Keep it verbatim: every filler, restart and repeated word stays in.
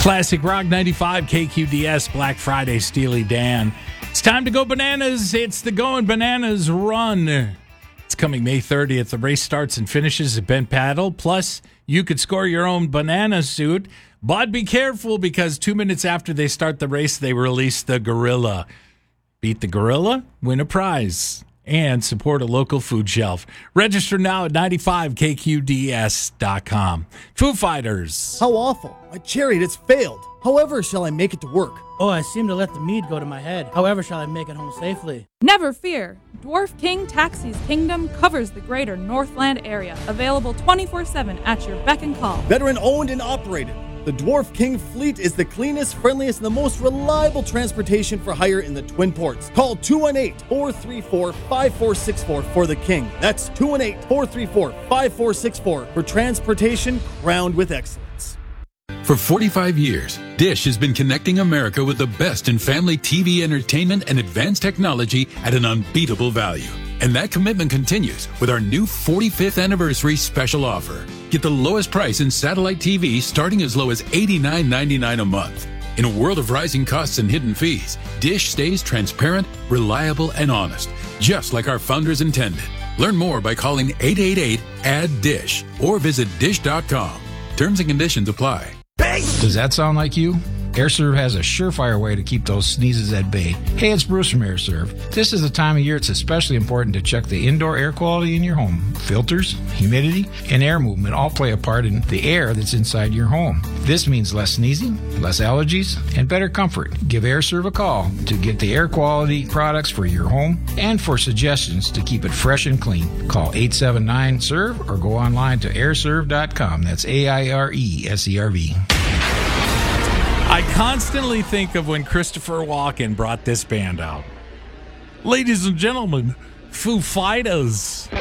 Classic Rock ninety-five K Q D S Black Friday Steely Dan. It's time to go bananas. It's the Going Bananas Run. It's coming May thirtieth. The race starts and finishes at Bent Paddle. Plus, you could score your own banana suit. But be careful because two minutes after they start the race, they release the gorilla. Beat the gorilla, win a prize, and support a local food shelf. Register now at ninety-five K Q D S dot com. Foo Fighters. How awful. My chariot has failed. However shall I make it to work? Oh, I seem to let the mead go to my head. However shall I make it home safely? Never fear. Dwarf King Taxi's kingdom covers the greater Northland area. Available twenty-four seven at your beck and call. Veteran owned and operated. The Dwarf King fleet is the cleanest, friendliest, and the most reliable transportation for hire in the Twin Ports. Call two one eight, four three four, five four six four for the King. That's two one eight, four three four, five four six four for transportation crowned with excellence. For forty-five years, Dish has been connecting America with the best in family T V entertainment and advanced technology at an unbeatable value. And that commitment continues with our new forty-fifth anniversary special offer. Get the lowest price in satellite T V starting as low as eighty-nine ninety-nine a month. In a world of rising costs and hidden fees, Dish stays transparent, reliable, and honest, just like our founders intended. Learn more by calling eight eight eight, A D D I S H or visit dish dot com. Terms and conditions apply. Does that sound like you? AirServe has a surefire way to keep those sneezes at bay. Hey, it's Bruce from AirServe. This is the time of year it's especially important to check the indoor air quality in your home. Filters, humidity, and air movement all play a part in the air that's inside your home. This means less sneezing, less allergies, and better comfort. Give AirServe a call to get the air quality products for your home and for suggestions to keep it fresh and clean. Call eight seven nine S E R V or go online to air serve dot com. That's A I R E S E R V. I constantly think of when Christopher Walken brought this band out. Ladies and gentlemen, Foo Fighters.